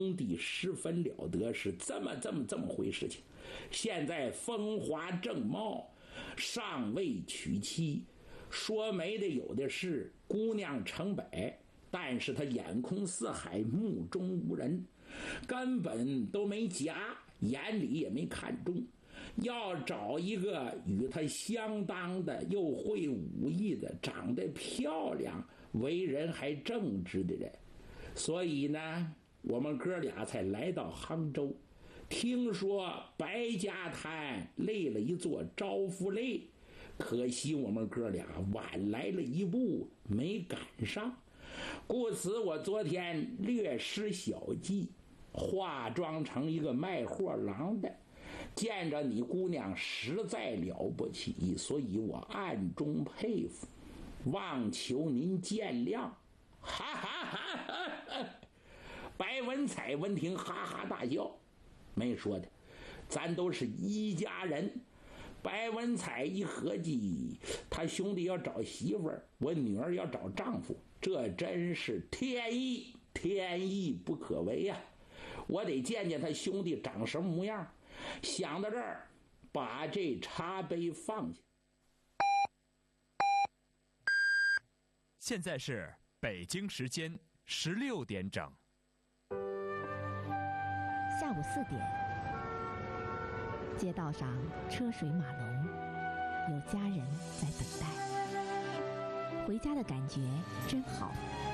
兄弟十分了得，是这么回事情。现在风华正茂，尚未娶妻，说媒的有的是，姑娘成百，但是他眼空四海，目中无人，根本都没夹，眼里也没看中。要找一个与他相当的，又会武艺的，长得漂亮，为人还正直的人。所以呢，我们哥俩才来到杭州。听说白家滩立了一座招福垒，可惜我们哥俩晚来了一步，没赶上。故此我昨天略施小计，化妆成一个卖货郎的，见着你姑娘实在了不起，所以我暗中佩服，望求您见谅。哈哈哈哈！白文彩闻听哈哈大笑，没说的，咱都是一家人。白文彩一合计，他兄弟要找媳妇儿，我女儿要找丈夫，这真是天意，天意不可违呀！我得见见他兄弟长什么模样。想到这儿，把这茶杯放下。 现在是北京时间16点整。 下午4点，街道上车水马龙，有家人在等待。回家的感觉真好。